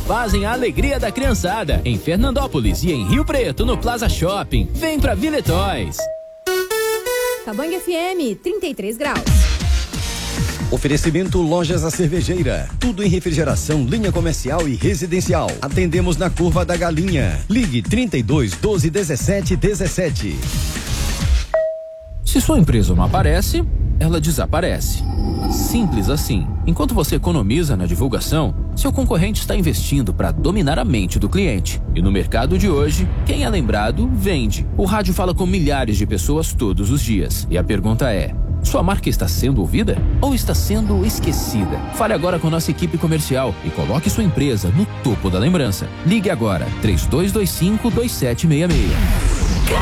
fazem a alegria da criançada. Em Fernandópolis e em Rio Preto, no Plaza Shopping. Vem pra Vila Toys. Cabangue FM, 33 graus. Oferecimento Lojas A Cervejeira. Tudo em refrigeração, linha comercial e residencial. Atendemos na Curva da Galinha. Ligue 32 12 17 17. Se sua empresa não aparece, ela desaparece. Simples assim. Enquanto você economiza na divulgação, seu concorrente está investindo para dominar a mente do cliente. E no mercado de hoje, quem é lembrado, vende. O rádio fala com milhares de pessoas todos os dias. E a pergunta é: sua marca está sendo ouvida ou está sendo esquecida? Fale agora com nossa equipe comercial e coloque sua empresa no topo da lembrança. Ligue agora, 3225-2766.